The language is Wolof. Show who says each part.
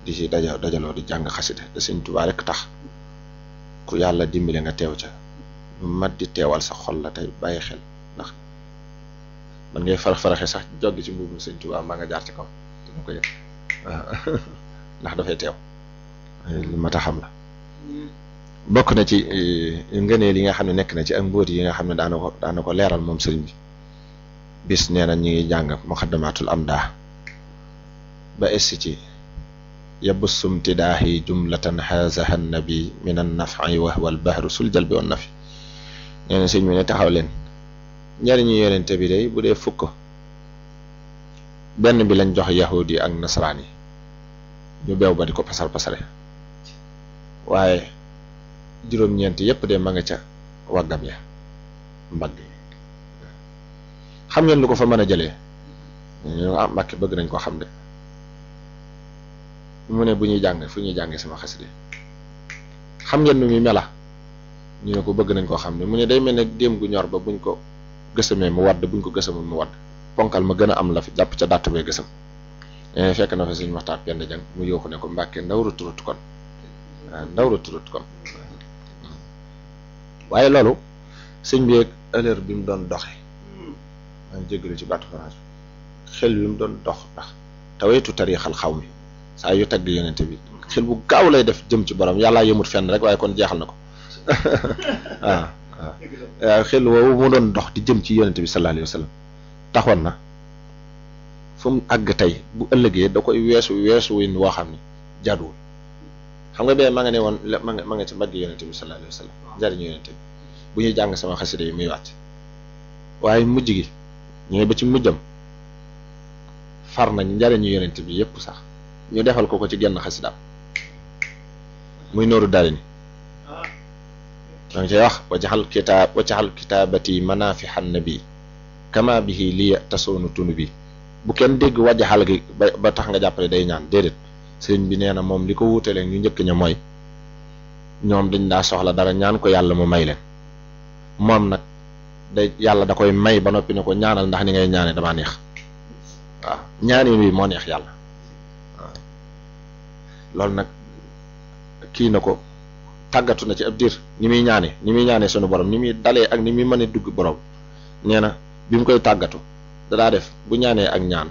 Speaker 1: di ci dajaloo di jàng xasida te Sëñ Tuubaa rek tax ku yàlla dimbale nga teew ca lu mat di teewal sa xol la tey bàyyi xel ndax man ngay faraxe sax joggi ci mbuubum Sëñ Tuubaa mbaa nga jaar ci kaw te du ko yëg waaw ndax dafay teew lu mat a xam la bokk na ci ngëneel yi nga xam ne nekk na ci ak mbóot yi nga xam ne daana ko leeral moom sëriñ bi bis nee na ñu ngi jàng muqaddamatul amdah ba essi ci yabussumtidaahi jumlatan hazaha nabi min an nafi wa huwa al bahru sul jalbi wan nafi nee na sëñ bi ne taxaw leen njariñu yonente bi day bu dee fukk benn bi lañ jox yahudi ak nasaraan yi ñu beew ba di ko pasare waaye juróom-ñeent yépp de ma nga ca waggam ya mbagg yi xam ngeen lu ko fa mën a jëlee ñu Mbàkke bëgg nañ ko xam de mu ne bu ñuy jàng fu ñuy jàngee sama xasida xam ngeen nu muy mela ñu ne ko bëgg nañ koo xam ne mu ne day mel ne déem gu ñor ba buñ ko gësamee mu wadd buñ ko gësamul mu wadd ponkal ma gën a am la fi jàpp ca dàtt bee gësam fekk na fa suñu waxtaan benn jàng mu yooxu ne ko Mbàkke ndaw ruturut kon waaw ndaw ruturut kon waaye loolu sëñ bi ak heure bi mu doon doxe maa ngi jégalu ci baatu France xel bi mu doon dox ndax taweetu tariixal xaw mi saa yu tagg yonente bi xel bu gaaw lay def jëm ci borom yàllaa yëmut fenn rek waaye kon jeexal na ko waaw xel woowu mu doon dox di jëm ci yonente bi sallallahu alayhi wa sallam taxoon na fu mu àgg tey bu ëllëgee da koy weesu win woo xam ne jaaduwul xam nga bee ma nga ne woon ma nga ci mbagg yonente bi sallallahu alayhi wa sallam njariñu yonente bi bu ñuy jàng sama xasida yi muy wàcc waaye mujj gi ñu ngi ba ci mujjam far nañ njariñu yonente bi yépp sax ñu defal ko ci genn xasidaam muy nooru daari ni danga cay wax wajaxal kitaabati manaafihan nabi kama bihi liya tasoonu tunu bi bu kenn dégg wajaxal gi ba tax nga jàppale day ñaan déedéet sëriñ bi nee na moom li ko wuutelee ñu njëkk ña mooy ñoom dañ daa soxla dara ñaan ko yàlla mu may leen moom nag day yàlla da koy may ba noppi ne ko ñaanal ndax ni ngay ñaane damaa neex waaw ñaani wi moo neex yàlla waaw loolu nag kii na ko tàggatu na ci ab diir ni muy ñaane sunu borom ni muy dalee ak ni muy mën a dugg borom nee na bi mu koy tàggatu dadaa def bu ñaanee ak ñaan